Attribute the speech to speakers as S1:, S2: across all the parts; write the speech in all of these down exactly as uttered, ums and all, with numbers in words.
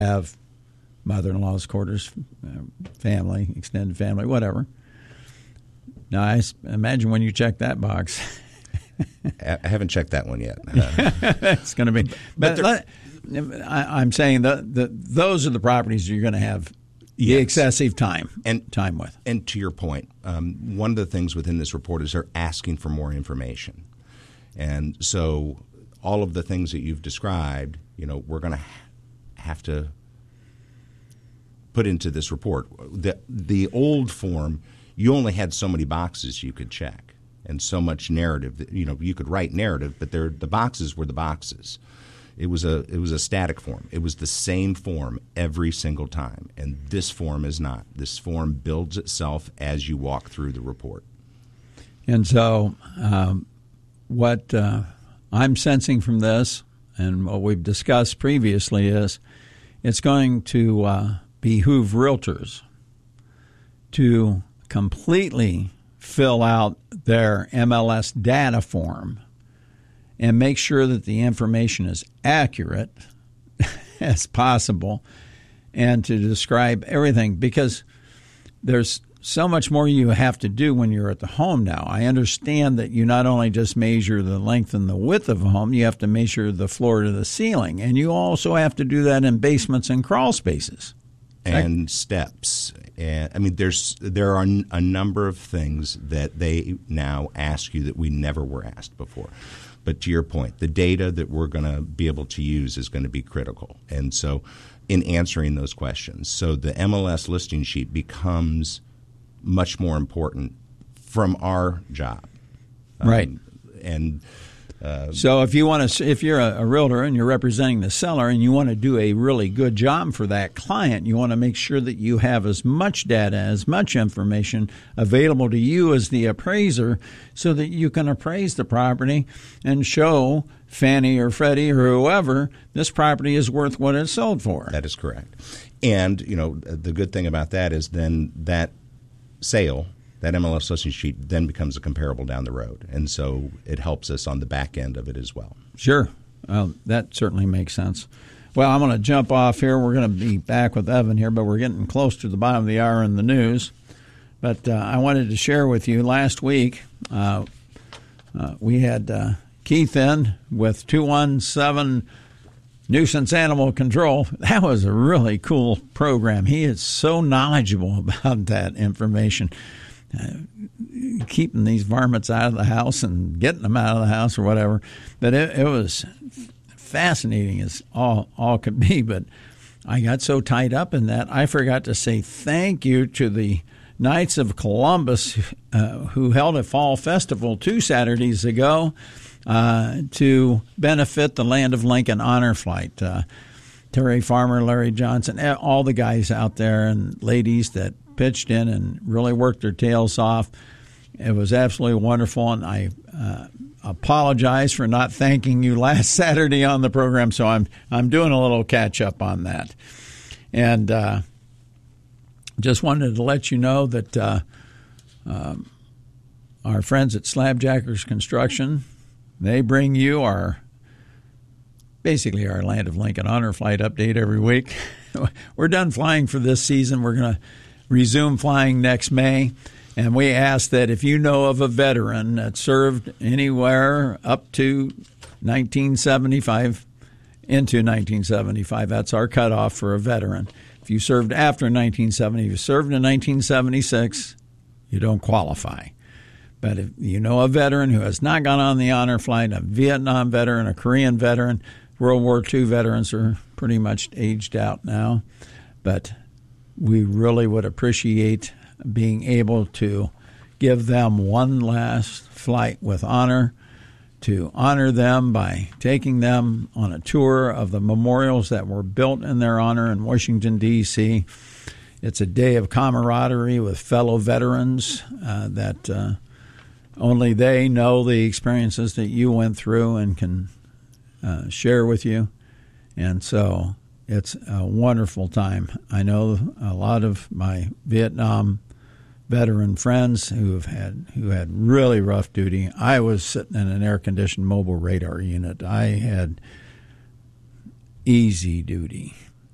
S1: have mother-in-law's quarters, uh, family, extended family, whatever. Now, I imagine when you check that box.
S2: I haven't checked that one yet. Uh,
S1: it's going to be. But, but let, I, I'm saying that the, those are the properties you're going to have the yes. excessive time and time with.
S2: And to your point, um, one of the things within this report is they're asking for more information. And so all of the things that you've described, you know, we're going to ha- have to put into this report. The, the old form, you only had so many boxes you could check and so much narrative that, you know, you could write narrative, but the boxes were the boxes. It was a it was a static form. It was the same form every single time, and this form is not. This form builds itself as you walk through the report.
S1: And so um, what uh, I'm sensing from this and what we've discussed previously is it's going to uh, behoove realtors to completely fill out their M L S data form and make sure that the information is accurate as possible and to describe everything, because there's so much more you have to do when you're at the home now. I understand that you not only just measure the length and the width of a home, you have to measure the floor to the ceiling, and you also have to do that in basements and crawl spaces.
S2: And steps. And I mean, there's there are a number of things that they now ask you that we never were asked before. But to your point, the data that we're going to be able to use is going to be critical. And so in answering those questions, so the M L S listing sheet becomes much more important from our job.
S1: Right.
S2: Um, and uh,
S1: so if you want to, if you're a, a realtor and you're representing the seller and you want to do a really good job for that client, you want to make sure that you have as much data, as much information available to you as the appraiser so that you can appraise the property and show Fannie or Freddie or whoever this property is worth what it's sold for.
S2: That is correct. And, you know, the good thing about that is then that sale, that M L S listing sheet then becomes a comparable down the road. And so it helps us on the back end of it as well.
S1: Sure. Well, that certainly makes sense. Well, I'm going to jump off here. We're going to be back with Evan here, but we're getting close to the bottom of the hour in the news. But uh, I wanted to share with you last week uh, uh, we had uh, Keith in with two one seven Nuisance Animal Control. That was a really cool program. He is so knowledgeable about that information. Uh, keeping these varmints out of the house and getting them out of the house or whatever. But it, it was fascinating as all, all could be. But I got so tied up in that, I forgot to say thank you to the Knights of Columbus uh, who held a fall festival two Saturdays ago uh, to benefit the Land of Lincoln Honor Flight. Uh, Terry Farmer, Larry Johnson, all the guys out there and ladies that pitched in and really worked their tails off. It was absolutely wonderful, and I uh, apologize for not thanking you last Saturday on the program, so I'm I'm doing a little catch-up on that. And uh, just wanted to let you know that uh, um, our friends at Slabjackers Construction, they bring you our basically our Land of Lincoln Honor Flight update every week. We're done flying for this season. We're going to resume flying next May, and we ask that if you know of a veteran that served anywhere up to nineteen seventy-five, into nineteen seventy-five, that's our cutoff for a veteran. If you served after nineteen seventy, if you served in nineteen seventy-six, you don't qualify. But if you know a veteran who has not gone on the honor flight, a Vietnam veteran, a Korean veteran, World War Two veterans are pretty much aged out now, but we really would appreciate being able to give them one last flight with honor, to honor them by taking them on a tour of the memorials that were built in their honor in Washington, D C It's a day of camaraderie with fellow veterans uh, that uh, only they know the experiences that you went through and can uh, share with you. And so it's a wonderful time. I know a lot of my Vietnam veteran friends who have had who had really rough duty. I was sitting in an air-conditioned mobile radar unit. I had easy duty.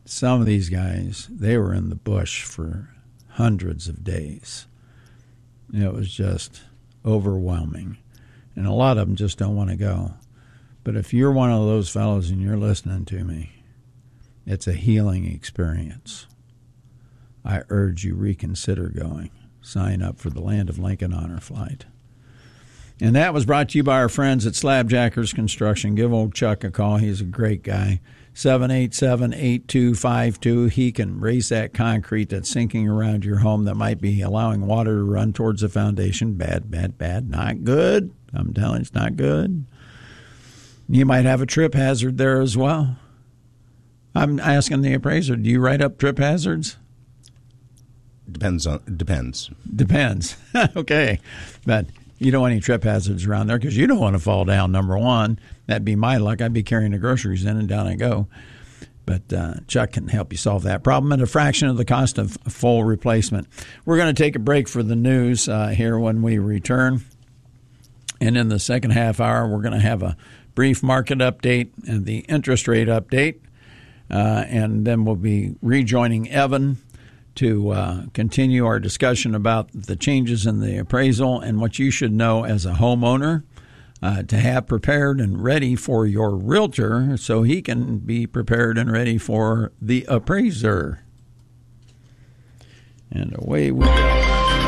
S1: some of these guys, they were in the bush for hundreds of days. It was just overwhelming. And a lot of them just don't want to go. But if you're one of those fellows and you're listening to me, it's a healing experience. I urge you reconsider going. Sign up for the Land of Lincoln Honor Flight. And that was brought to you by our friends at Slabjackers Construction. Give old Chuck a call. He's a great guy. seven eight seven, eight two five two. He can raise that concrete that's sinking around your home that might be allowing water to run towards the foundation. Bad, bad, bad. Not good. I'm telling you, it's not good. You might have a trip hazard there as well. I'm asking the appraiser, do you write up trip hazards?
S2: Depends on depends.
S1: Depends. Okay. But you don't want any trip hazards around there because you don't want to fall down, number one. That'd be my luck. I'd be carrying the groceries in and down I go. But uh, Chuck can help you solve that problem at a fraction of the cost of full replacement. We're going to take a break for the news uh, here when we return. And in the second half hour, we're going to have a brief market update and the interest rate update. Uh, and then we'll be rejoining Evan to uh, continue our discussion about the changes in the appraisal and what you should know as a homeowner uh, to have prepared and ready for your realtor so he can be prepared and ready for the appraiser. And away we go.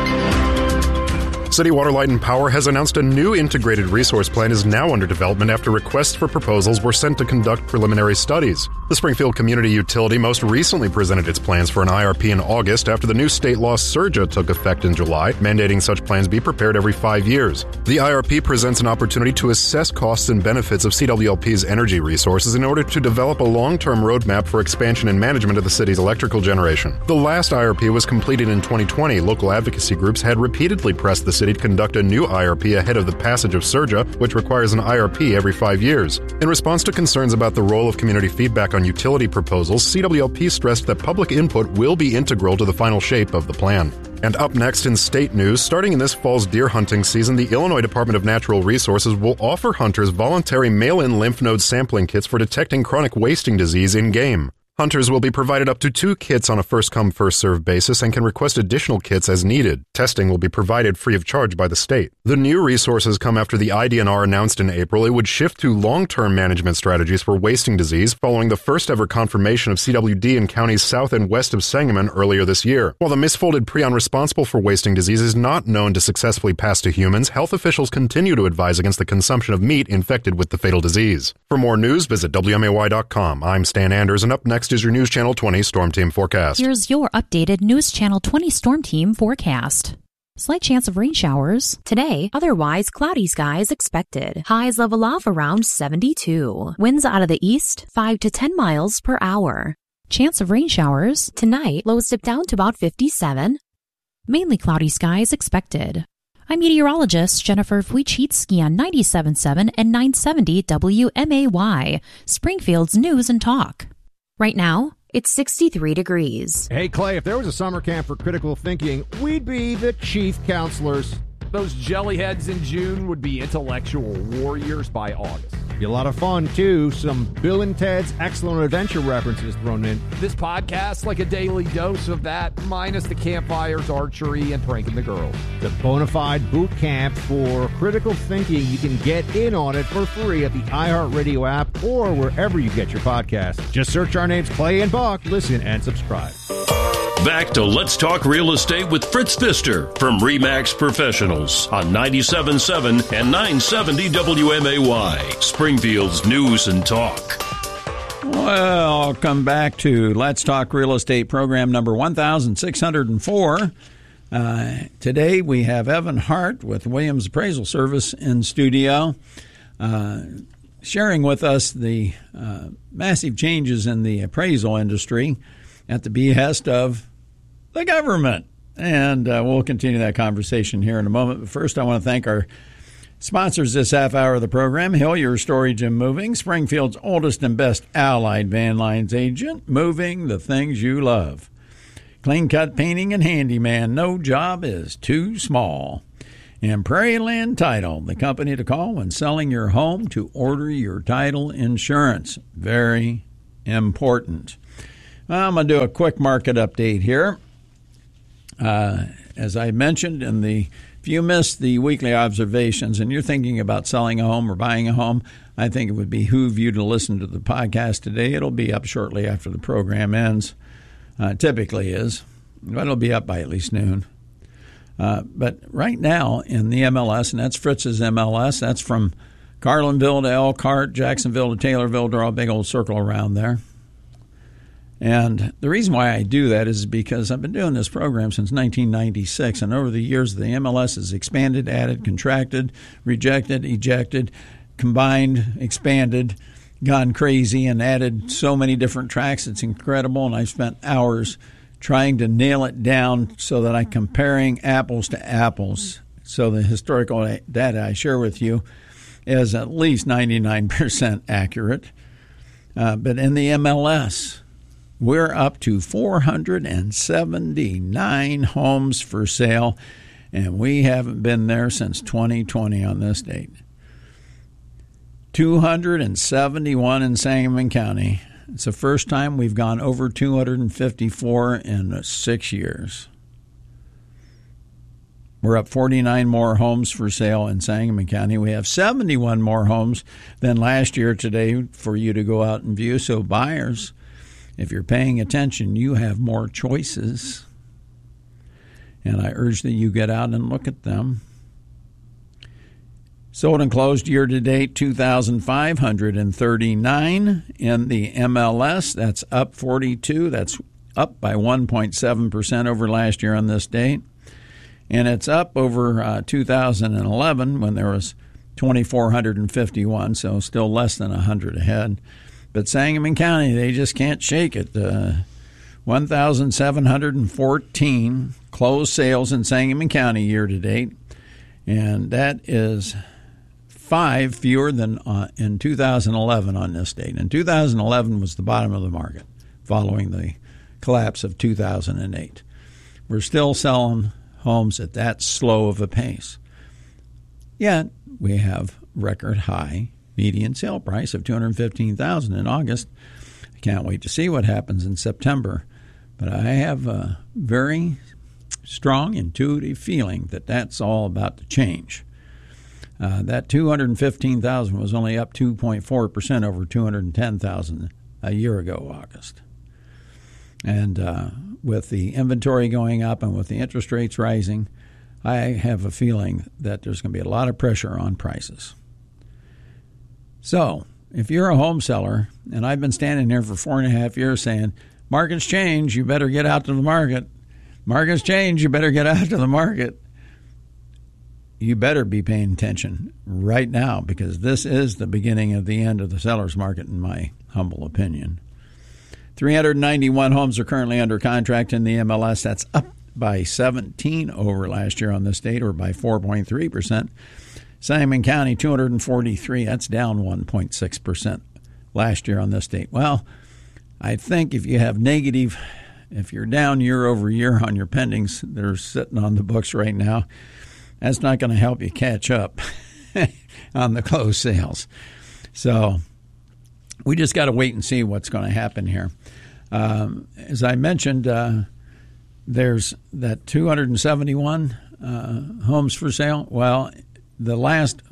S3: City Water, Light and Power has announced a new integrated resource plan is now under development after requests for proposals were sent to conduct preliminary studies. The Springfield Community Utility most recently presented its plans for an I R P in August after the new state law SURJA took effect in July, mandating such plans be prepared every five years. The I R P presents an opportunity to assess costs and benefits of C W L P's energy resources in order to develop a long-term roadmap for expansion and management of the city's electrical generation. The last I R P was completed in twenty twenty. Local advocacy groups had repeatedly pressed the city to conduct a new I R P ahead of the passage of SURJA, which requires an I R P every five years. In response to concerns about the role of community feedback on utility proposals, C W L P stressed that public input will be integral to the final shape of the plan. And up next in state news, starting in this fall's deer hunting season, the Illinois Department of Natural Resources will offer hunters voluntary mail-in lymph node sampling kits for detecting chronic wasting disease in game. Hunters will be provided up to two kits on a first-come, first-served basis and can request additional kits as needed. Testing will be provided free of charge by the state. The new resources come after the I D N R announced in April it would shift to long-term management strategies for wasting disease following the first-ever confirmation of C W D in counties south and west of Sangamon earlier this year. While the misfolded prion responsible for wasting disease is not known to successfully pass to humans, health officials continue to advise against the consumption of meat infected with the fatal disease. For more news, visit W M A Y dot com. I'm Stan Anders, and up next is your News Channel twenty Storm Team forecast.
S4: Here's your updated News Channel twenty Storm Team forecast. Slight chance of rain showers. Today, otherwise cloudy skies expected. Highs level off around seventy-two. Winds out of the east, five to ten miles per hour. Chance of rain showers. Tonight, lows dip down to about fifty-seven. Mainly cloudy skies expected. I'm meteorologist Jennifer Wojcicki on ninety-seven point seven and nine seventy W M A Y, Springfield's News and Talk. Right now, it's sixty-three degrees.
S5: Hey, Clay, if there was a summer camp for critical thinking, we'd be the chief counselors.
S6: Those jellyheads in June would be intellectual warriors by August.
S5: Be a lot of fun, too. Some Bill and Ted's Excellent Adventure references thrown in.
S6: This podcast, like a daily dose of that, minus the campfires, archery, and pranking the girls.
S5: The bona fide boot camp for critical thinking. You can get in on it for free at the iHeartRadio app or wherever you get your podcasts. Just search our names, Clay and Buck. Listen and subscribe.
S7: Back to Let's Talk Real Estate with Fritz Pfister from RE/MAX Professionals on ninety-seven point seven and nine seventy W M A Y, Springfield's News and Talk.
S1: Well, I'll come back to Let's Talk Real Estate program number one thousand six hundred four. Uh, today we have Evan Hart with Williams Appraisal Service in studio, uh, sharing with us the uh, massive changes in the appraisal industry at the behest of the government. And uh, we'll continue that conversation here in a moment. But first, I want to thank our sponsors this half hour of the program. Hillier Storage and Moving, Springfield's oldest and best allied van lines agent, moving the things you love. Clean Cut Painting and Handyman, no job is too small. And Prairie Land Title, the company to call when selling your home to order your title insurance. Very important. Well, I'm going to do a quick market update here. Uh, as I mentioned, in the if you missed the weekly observations and you're thinking about selling a home or buying a home, I think it would behoove you to listen to the podcast today. It'll be up shortly after the program ends. Uh, typically is, but it'll be up by at least noon. Uh, but right now in the M L S, and that's Fritz's M L S, that's from Carlinville to Elkhart, Jacksonville to Taylorville, draw a big old circle around there. And the reason why I do that is because I've been doing this program since nineteen ninety-six, and over the years the M L S has expanded, added, contracted, rejected, ejected, combined, expanded, gone crazy, and added so many different tracks. It's incredible, and I've spent hours trying to nail it down so that I'm comparing apples to apples. So the historical data I share with you is at least ninety-nine percent accurate. Uh, but in the M L S, we're up to four hundred seventy-nine homes for sale, and we haven't been there since twenty twenty on this date. two hundred seventy-one in Sangamon County. It's the first time we've gone over two hundred fifty-four in six years. We're up forty-nine more homes for sale in Sangamon County. We have seventy-one more homes than last year today for you to go out and view. So buyers, if you're paying attention, you have more choices. And I urge that you get out and look at them. Sold and closed year-to-date, two thousand five hundred thirty-nine in the M L S. That's up forty-two. That's up by one point seven percent over last year on this date. And it's up over uh, two thousand eleven when there was two thousand four hundred fifty-one, so still less than one hundred ahead. But Sangamon County, they just can't shake it. Uh, one thousand seven hundred fourteen closed sales in Sangamon County year-to-date, and that is five fewer than uh, in two thousand eleven on this date. And two thousand eleven was the bottom of the market following the collapse of two thousand eight. We're still selling homes at that slow of a pace. Yet we have record high median sale price of two hundred fifteen thousand dollars in August. I can't wait to see what happens in September. But I have a very strong intuitive feeling that that's all about to change. Uh, that two hundred fifteen thousand was only up two point four percent over two hundred ten thousand a year ago, August. And uh, with the inventory going up and with the interest rates rising, I have a feeling that there's going to be a lot of pressure on prices. So if you're a home seller, and I've been standing here for four and a half years saying, markets change, you better get out to the market. Markets change, you better get out to the market. You better be paying attention right now, because this is the beginning of the end of the seller's market, in my humble opinion. three hundred ninety-one homes are currently under contract in the M L S. That's up by seventeen over last year on this date, or by four point three percent. Sangamon County, two hundred forty-three. That's down one point six percent last year on this date. Well, I think if you have negative, if you're down year over year on your pendings that are sitting on the books right now, that's not going to help you catch up on the closed sales. So we just got to wait and see what's going to happen here. Um, as I mentioned, uh, there's that two hundred seventy-one uh, homes for sale. Well, the last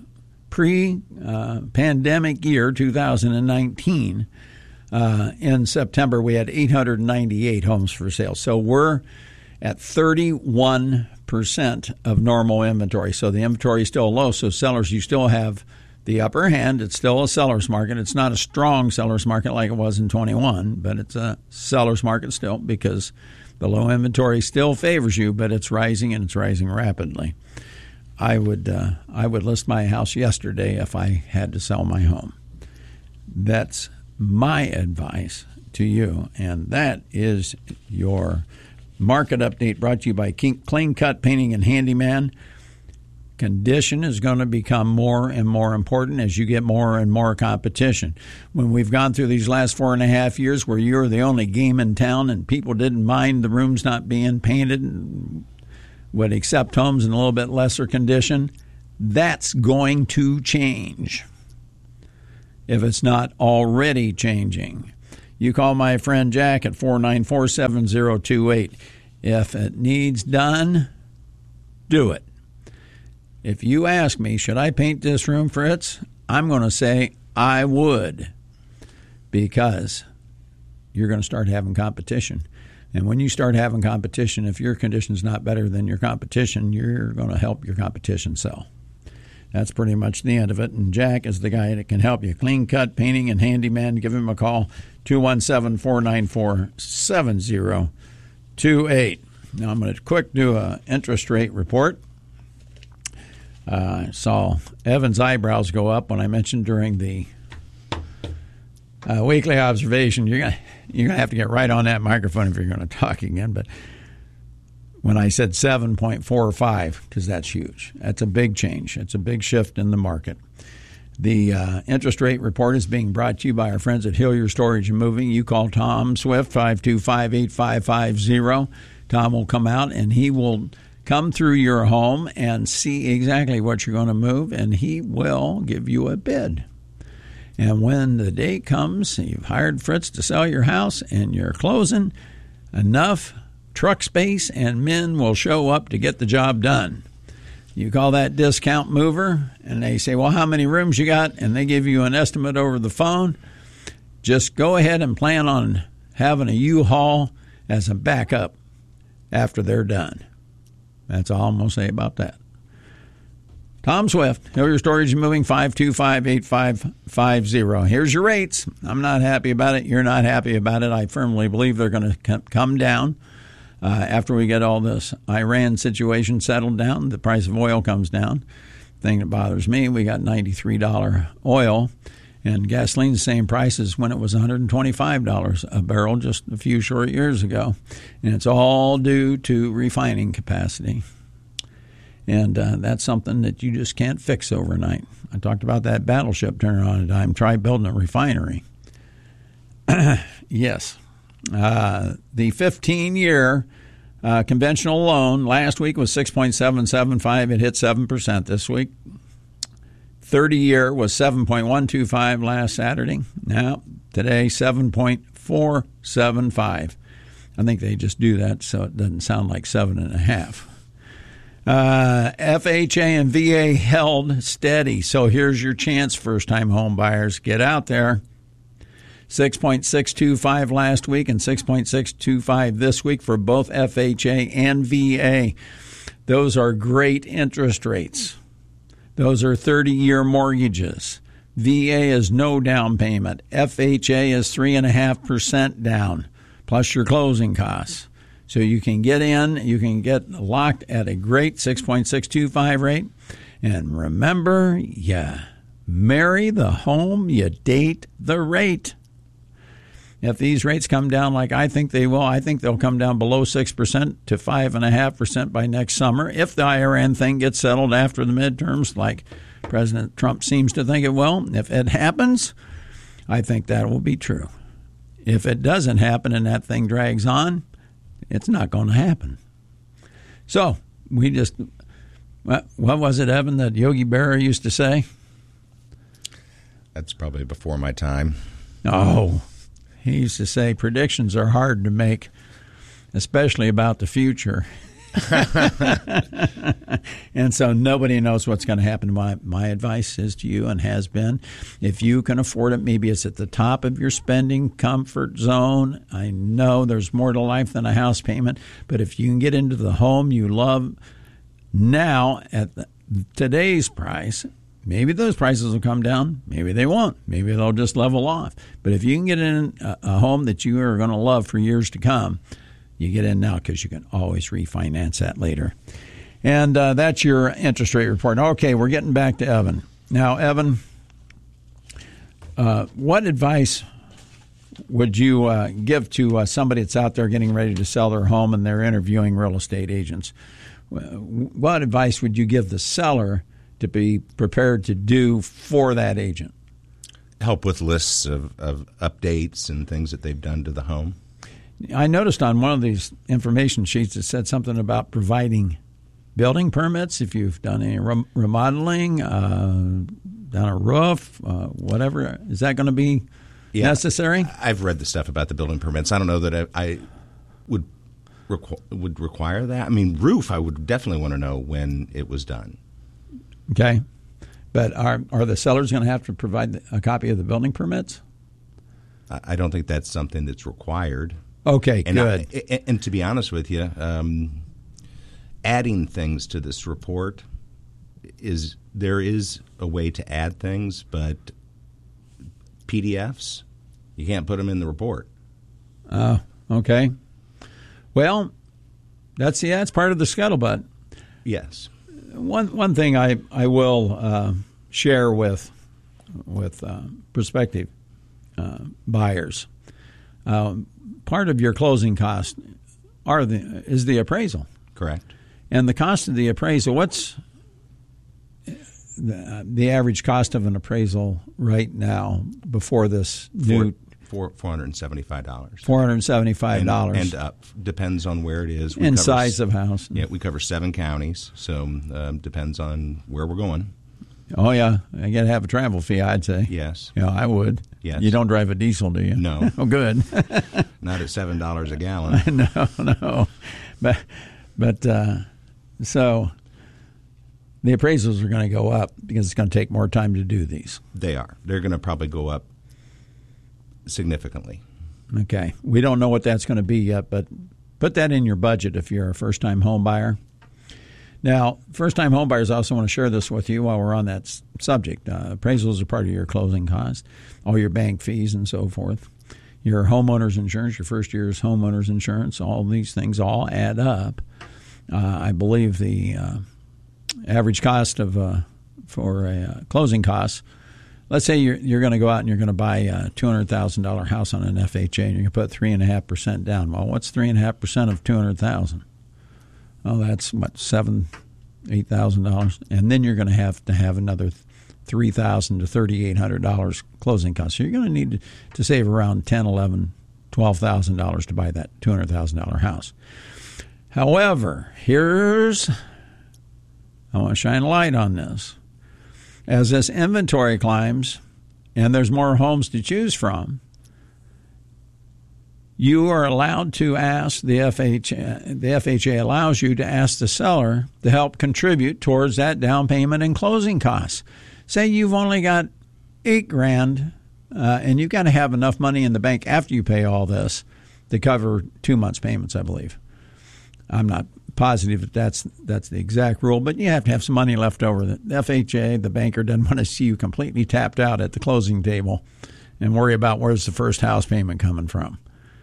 S1: pre-pandemic uh, year, two thousand nineteen, uh, in September, we had eight hundred ninety-eight homes for sale. So we're at thirty-one percent of normal inventory. So the inventory is still low. So sellers, you still have the upper hand. It's still a seller's market. It's not a strong seller's market like it was in twenty-one, but it's a seller's market still, because the low inventory still favors you, but it's rising, and it's rising rapidly. I would uh, I would list my house yesterday if I had to sell my home. That's my advice to you, and that is your market update, brought to you by Clean Cut Painting and Handyman. Condition is going to become more and more important as you get more and more competition. When we've gone through these last four and a half years where you're the only game in town and people didn't mind the rooms not being painted and would accept homes in a little bit lesser condition, that's going to change if it's not already changing. you call my friend Jack at four nine four, seven zero two eight. If it needs done, do it. If you ask me, should I paint this room, Fritz? I'm going to say I would, because you're going to start having competition. And when you start having competition, if your condition's not better than your competition, you're going to help your competition sell. That's pretty much the end of it. And Jack is the guy that can help you. Clean cut, painting, and handyman. Give him a call, two one seven, four nine four, seven zero two eight. Now I'm going to quick do an interest rate report. Uh, I saw Evan's eyebrows go up when I mentioned during the uh, weekly observation. You're going you're going to have to get right on that microphone if you're going to talk again. But when I said seven point four five, because that's huge. That's a big change. It's a big shift in the market. The uh, interest rate report is being brought to you by our friends at Hillier Storage and Moving. You call Tom Swift, five two five, eight five five zero. Tom will come out, and he will come through your home and see exactly what you're going to move, and he will give you a bid. And when the day comes, you've hired Fritz to sell your house, and you're closing, enough truck space and men will show up to get the job done. You call that discount mover, and they say, well, how many rooms you got? And they give you an estimate over the phone. Just go ahead and plan on having a U-Haul as a backup after they're done. That's all I'm going to say about that. Tom Swift, Hillier Storage and Moving, five two five, eight five five zero. Here's your rates. I'm not happy about it. You're not happy about it. I firmly believe they're going to come down. Uh, after we get all this Iran situation settled down, the price of oil comes down. The thing that bothers me, we got ninety-three dollars oil, and gasoline the same price as when it was one hundred twenty-five dollars a barrel just a few short years ago. And it's all due to refining capacity. And uh, that's something that you just can't fix overnight. I talked about that battleship turning on a dime. Try building a refinery. Yes. Uh, the fifteen-year uh, conventional loan last week was six point seven seven five. It hit seven percent this week. thirty-year was seven point one two five last Saturday. Now, today, seven point four seven five. I think they just do that so it doesn't sound like seven and a half. Uh, F H A and V A held steady. So here's your chance, first-time home buyers. Get out there. six point six two five last week and six point six two five this week for both F H A and V A. Those are great interest rates. Those are thirty-year mortgages. V A is no down payment. F H A is three point five percent down, plus your closing costs. So you can get in, you can get locked at a great six point six two five rate. And remember, you marry the home, you date the rate. If these rates come down like I think they will, I think they'll come down below six percent to five point five percent by next summer. If the Iran thing gets settled after the midterms, like President Trump seems to think it will, if it happens, I think that will be true. If it doesn't happen and that thing drags on, it's not going to happen. So we just, what, what was it, Evan, that Yogi Berra used to say?
S2: That's probably before my time.
S1: Oh, he used to say predictions are hard to make, especially about the future. And so nobody knows what's going to happen. My, my advice is to you, and has been, if you can afford it, maybe it's at the top of your spending comfort zone. I know there's more to life than a house payment, but if you can get into the home you love now at the, today's price, maybe those prices will come down. Maybe they won't. Maybe they'll just level off. But if you can get in a, a home that you are going to love for years to come, you get in now, because you can always refinance that later. And uh, that's your interest rate report. Okay, we're getting back to Evan. Now, Evan, uh, what advice would you uh, give to uh, somebody that's out there getting ready to sell their home and they're interviewing real estate agents? What advice would you give the seller to be prepared to do for that agent?
S2: Help with lists of, of updates and things that they've done to the home.
S1: I noticed on one of these information sheets it said something about providing building permits if you've done any remodeling, uh, done a roof, uh, whatever. Is that going to be
S2: yeah,
S1: necessary?
S2: I've read the stuff about the building permits. I don't know that I, I would requ- would require that. I mean, roof, I would definitely want to know when it was done.
S1: Okay. But are are the sellers going to have to provide a copy of the building permits?
S2: I don't think that's something that's required.
S1: Okay,
S2: and
S1: good.
S2: I, and, and to be honest with you, um, adding things to this report is there is a way to add things, but P D Fs, you can't put them in the report.
S1: Oh, okay. Well, that's yeah, that's part of the scuttlebutt.
S2: Yes.
S1: One one thing I I will uh, share with with uh, prospective uh, buyers, um, part of your closing cost are the is the appraisal.
S2: Correct. And
S1: the cost of the appraisal, what's the, the average cost of an appraisal right now before this new?
S2: Four four hundred and seventy five dollars.
S1: Four hundred and seventy five dollars
S2: and, and up depends on where it is. We
S1: and
S2: cover,
S1: size of house.
S2: Yeah, we cover seven counties, so um, depends on where we're going.
S1: Oh yeah, I got to have a travel fee. I'd say
S2: yes.
S1: Yeah, I would.
S2: Yes.
S1: You don't drive a diesel, do you?
S2: No.
S1: Oh, good.
S2: Not at seven dollars a gallon.
S1: no, no, but but uh, so the appraisals are going to go up because it's going to take more time to do these.
S2: They are. They're going to probably go up significantly.
S1: Okay. We don't know what that's going to be yet, but put that in your budget if you're a first-time home buyer. Now, first-time home buyers, I also want to share this with you while we're on that s- subject. Uh, appraisals are part of your closing costs, all your bank fees and so forth. Your homeowner's insurance, your first year's homeowner's insurance, all these things all add up. Uh, I believe the uh, average cost of uh, for a uh, closing costs, let's say you're, you're going to go out and you're going to buy a two hundred thousand dollars house on an F H A and you're going to put three point five percent down. Well, what's three point five percent of two hundred thousand dollars? Oh, that's, what, seven thousand dollars, eight thousand dollars? And then you're going to have to have another three thousand dollars to three thousand eight hundred dollars closing costs. So you're going to need to save around ten thousand dollars, eleven thousand dollars, twelve thousand dollars to buy that two hundred thousand dollars house. However, here's, I want to shine a light on this. As this inventory climbs and there's more homes to choose from, you are allowed to ask the F H A, the F H A allows you to ask the seller to help contribute towards that down payment and closing costs. Say you've only got eight grand uh, and you've got to have enough money in the bank after you pay all this to cover two months' payments, I believe. I'm not positive that that's that's the exact rule, but you have to have some money left over. The F H A, the banker, doesn't want to see you completely tapped out at the closing table and worry about where's the first house payment coming from.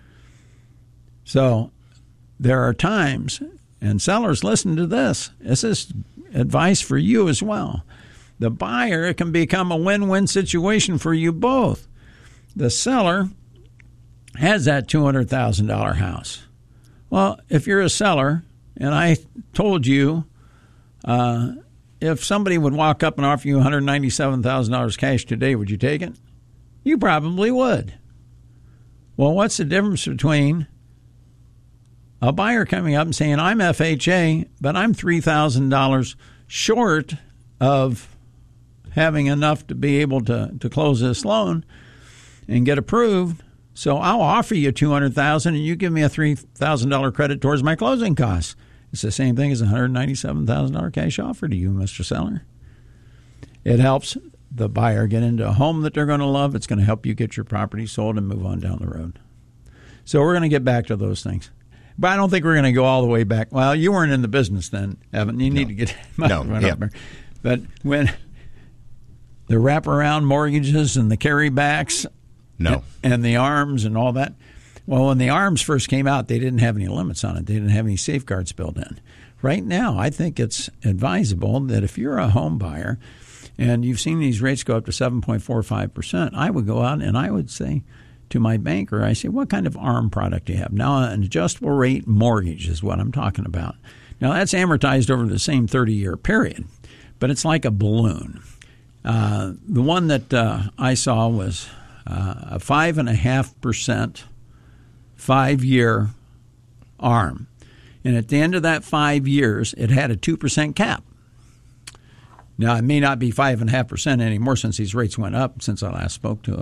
S1: So there are times, and sellers, listen to this. This is advice for you as well. The buyer, it can become a win-win situation for you both. The seller has that two hundred thousand dollars house. Well, if you're a seller, and I told you uh, if somebody would walk up and offer you one hundred ninety-seven thousand dollars cash today, would you take it? You probably would. Well, what's the difference between a buyer coming up and saying, I'm F H A, but I'm three thousand dollars short of having enough to be able to, to close this loan and get approved, so I'll offer you two hundred thousand dollars and you give me a three thousand dollars credit towards my closing costs. It's the same thing as a one hundred ninety-seven thousand dollars cash offer to you, Mister Seller. It helps the buyer get into a home that they're going to love. It's going to help you get your property sold and move on down the road. So we're going to get back to those things. But I don't think we're going to go all the way back. Well, you weren't in the business then, Evan. You need
S2: no.
S1: to get
S2: no, yeah.
S1: up there. But when the wraparound mortgages and the carrybacks
S2: no.
S1: and the arms and all that, well, when the arms first came out, they didn't have any limits on it. They didn't have any safeguards built in. Right now, I think it's advisable that if you're a home buyer and you've seen these rates go up to seven point four five percent, I would go out and I would say to my banker, I say, what kind of ARM product do you have? Now, an adjustable rate mortgage is what I'm talking about. Now, that's amortized over the same thirty-year period, but it's like a balloon. Uh, the one that uh, I saw was uh, a five point five percent five-year ARM. And at the end of that five years, it had a two percent cap. Now, it may not be five point five percent anymore since these rates went up since I last spoke to a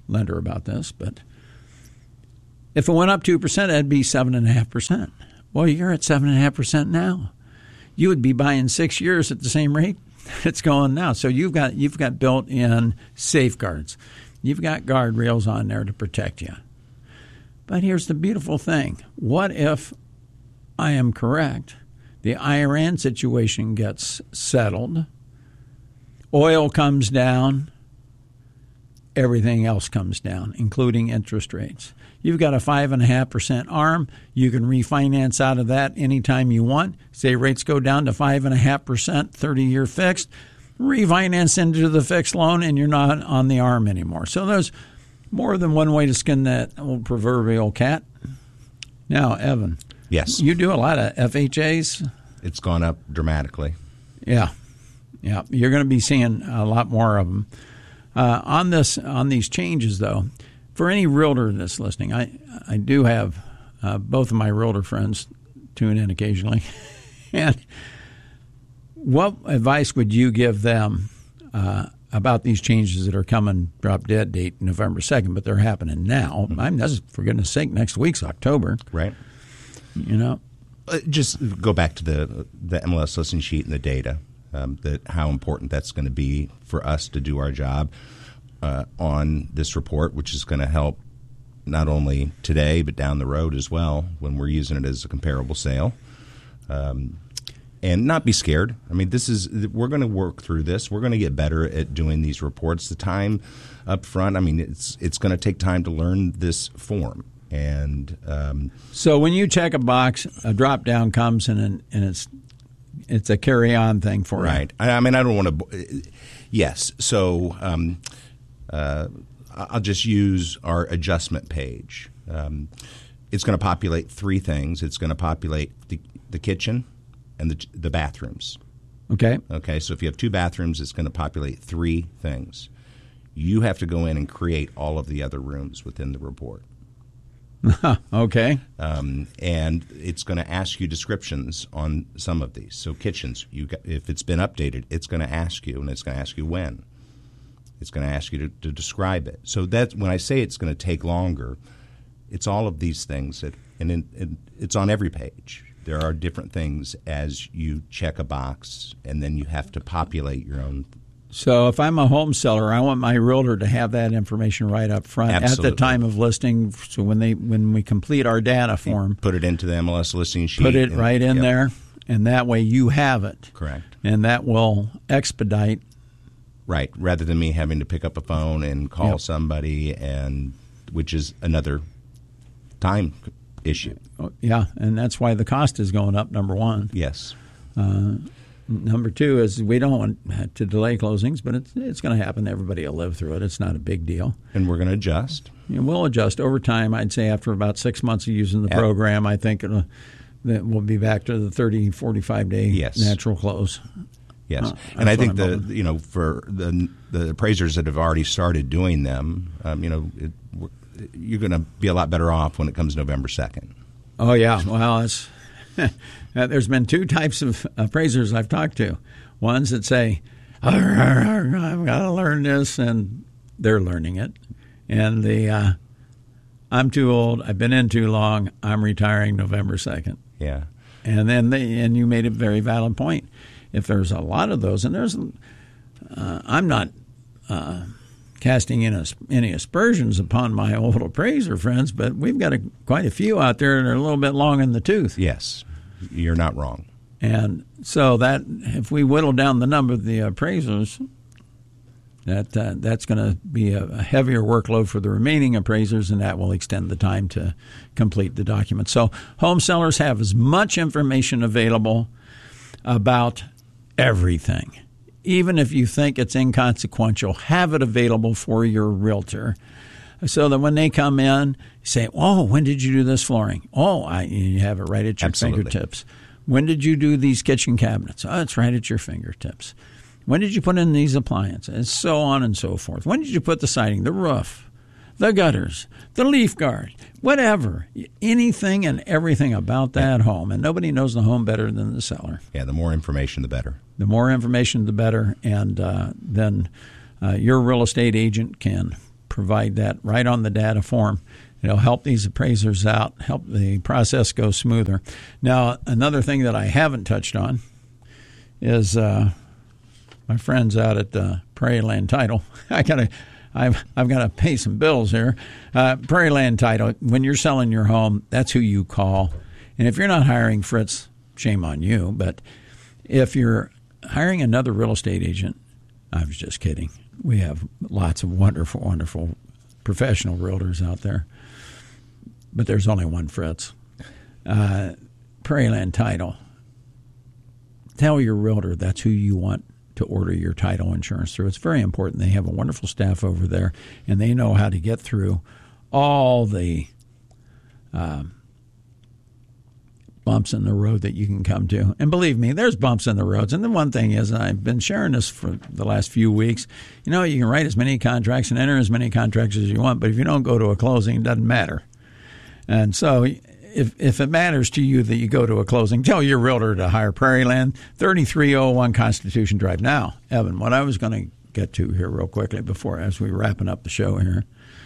S1: lender about this, but if it went up two percent, that'd be seven point five percent. Well, you're at seven point five percent now. You would be buying six years at the same rate it's going now. So you've got you've got built-in safeguards. You've got guardrails on there to protect you. But here's the beautiful thing. What if I am correct? The Iran situation gets settled. Oil comes down. Everything else comes down, including interest rates. You've got a five point five percent ARM. You can refinance out of that anytime you want. Say rates go down to five point five percent, thirty-year fixed. Refinance into the fixed loan, and you're not on the ARM anymore. So there's more than one way to skin that old proverbial cat. Now, Evan.
S2: Yes.
S1: You do a lot of F H As.
S2: It's gone up dramatically.
S1: Yeah. Yeah. You're going to be seeing a lot more of them. Uh, on this, on these changes, though, for any realtor that's listening, I, I do have uh, both of my realtor friends tune in occasionally. And what advice would you give them uh, about these changes that are coming, drop dead date November second, but they're happening now? Mm-hmm. I mean, that's, for goodness sake, next week's October.
S2: Right.
S1: You know?
S2: Uh, just go back to the the M L S listing sheet and the data, um, that how important that's going to be for us to do our job uh, on this report, which is going to help not only today but down the road as well when we're using it as a comparable sale. Um, and not be scared. I mean, this is we're going to work through this. We're going to get better at doing these reports. The time up front, I mean, it's it's going to take time to learn this form. And um,
S1: so when you check a box, a drop down comes and and it's it's a carry on thing for
S2: right.
S1: you.
S2: Right. I, I mean, I don't want to. Yes. So um, uh, I'll just use our adjustment page. Um, it's going to populate three things. It's going to populate the, the kitchen and the the bathrooms.
S1: Okay.
S2: Okay. So if you have two bathrooms, it's going to populate three things. You have to go in and create all of the other rooms within the report.
S1: Okay.
S2: Um, and it's going to ask you descriptions on some of these. So kitchens, you got, if it's been updated, it's going to ask you, and it's going to ask you when. It's going to ask you to, to describe it. So that when I say it's going to take longer, it's all of these things, that, and in, in, it's on every page. There are different things as you check a box, and then you have to populate your own.
S1: So if I'm a home seller, I want my realtor to have that information right up front.
S2: Absolutely.
S1: At the time of listing. So when they when we complete our data form,
S2: put it into the M L S listing sheet.
S1: Put it
S2: and,
S1: right in
S2: yep.
S1: there, and that way you have it.
S2: Correct.
S1: And that will expedite.
S2: Right, rather than me having to pick up a phone and call yep. somebody, and which is another time issue.
S1: Yeah, and that's why the cost is going up, number one.
S2: Yes.
S1: Uh, number two is we don't want to delay closings, but it's it's going to happen. Everybody will live through it. It's not a big deal.
S2: And we're going to adjust.
S1: And we'll adjust over time. I'd say after about six months of using the
S2: yep.
S1: program, I think it'll, that we'll be back to the thirty, forty-five day
S2: yes.
S1: natural close.
S2: Yes,
S1: uh,
S2: and I think the you know for the the appraisers that have already started doing them, um, you know, it, you're going to be a lot better off when it comes November second.
S1: Oh yeah, well, it's, there's been two types of appraisers I've talked to. Ones that say, "I've got to learn this," and they're learning it, and the uh, "I'm too old, I've been in too long, I'm retiring November second."
S2: Yeah,
S1: and then they, and you made a very valid point. If there's a lot of those, and there's, uh, I'm not uh, casting in a, any aspersions upon my old appraiser friends, but we've got a, quite a few out there that are a little bit long in the tooth.
S2: Yes, you're not wrong.
S1: And so that if we whittle down the number of the appraisers, that uh, that's going to be a, a heavier workload for the remaining appraisers, and that will extend the time to complete the document. So home sellers have as much information available about everything. Even if you think it's inconsequential, have it available for your realtor so that when they come in, you say, "Oh, when did you do this flooring?" "Oh, I," you have it right at your
S2: Absolutely.
S1: fingertips. "When did you do these kitchen cabinets?" "Oh, it's right at your fingertips." "When did you put in these appliances?" And so on and so forth. "When did you put the siding, the roof, the gutters, the leaf guard?" Whatever, anything and everything about that home. And nobody knows the home better than the seller.
S2: Yeah, the more information, the better.
S1: The more information, the better. And uh, then uh, your real estate agent can provide that right on the data form. It'll help these appraisers out, help the process go smoother. Now, another thing that I haven't touched on is uh, my friends out at uh, Prairie Land Title. I gotta, I've I've got to pay some bills here. Uh, Prairie Land Title. When you're selling your home, that's who you call. And if you're not hiring Fritz, shame on you. But if you're hiring another real estate agent, I was just kidding. We have lots of wonderful, wonderful professional realtors out there. But there's only one Fritz. Uh, Prairie Land Title. Tell your realtor that's who you want to order your title insurance through. It's very important. They have a wonderful staff over there, and they know how to get through all the um, bumps in the road that you can come to. And believe me, there's bumps in the roads. And the one thing is, and I've been sharing this for the last few weeks, you know, you can write as many contracts and enter as many contracts as you want, but if you don't go to a closing, it doesn't matter. And so if if it matters to you that you go to a closing, tell your realtor to hire Prairie Land, thirty-three oh one Constitution Drive. Now, Evan, what I was going to get to here real quickly before, as we're wrapping up the show here,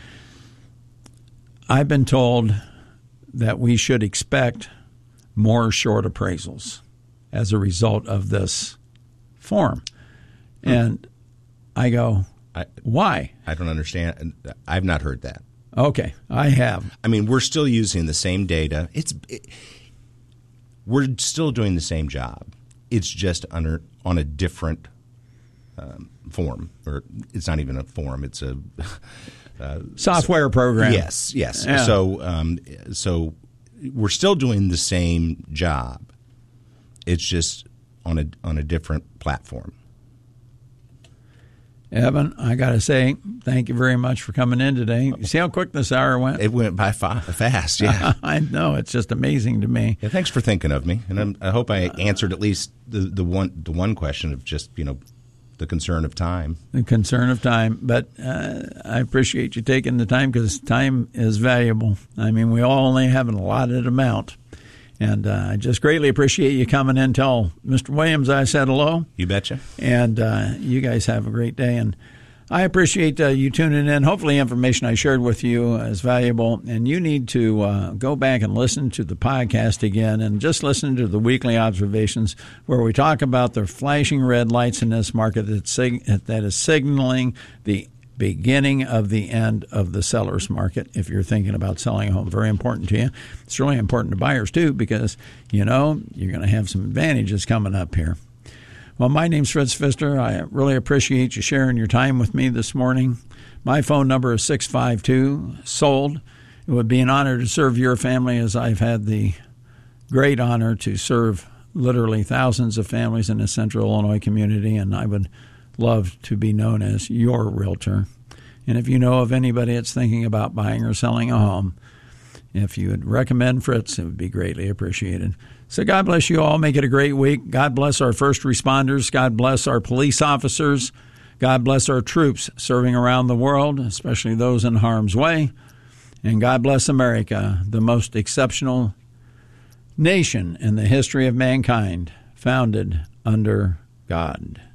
S1: I've been told that we should expect more short appraisals as a result of this form. And I go,
S2: I,
S1: why?
S2: I don't understand. I've not heard that.
S1: Okay, I have.
S2: I mean, we're still using the same data. It's it, we're still doing the same job. It's just under on a different um, form, or it's not even a form. It's a uh,
S1: software program.
S2: Yes, yes.
S1: Yeah.
S2: So, um, so we're still doing the same job. It's just on a on a different platform.
S1: Evan, I got to say, thank you very much for coming in today. You see how quick this hour went?
S2: It went by fast, yeah.
S1: I know. It's just amazing to me.
S2: Yeah, thanks for thinking of me. And I'm, I hope I answered at least the, the one the one question of just, you know, the concern of time.
S1: The concern of time. But uh, I appreciate you taking the time, because time is valuable. I mean, we all only have an allotted amount. And uh, I just greatly appreciate you coming in. Tell Mister Williams I said hello.
S2: You betcha.
S1: And uh, you guys have a great day. And I appreciate uh, you tuning in. Hopefully information I shared with you is valuable. And you need to uh, go back and listen to the podcast again and just listen to the weekly observations where we talk about the flashing red lights in this market that, sig- that is signaling the beginning of the end of the seller's market if you're thinking about selling a home. Very important to you. It's really important to buyers, too, because, you know, you're going to have some advantages coming up here. Well, my name's Fritz Pfister. I really appreciate you sharing your time with me this morning. My phone number is six five two, SOLD. It would be an honor to serve your family, as I've had the great honor to serve literally thousands of families in the Central Illinois community, and I would love to be known as your realtor. And if you know of anybody that's thinking about buying or selling a home, if you would recommend Fritz, it would be greatly appreciated. So God bless you all. Make it a great week. God bless our first responders. God bless our police officers. God bless our troops serving around the world, especially those in harm's way. And God bless America, the most exceptional nation in the history of mankind, founded under God.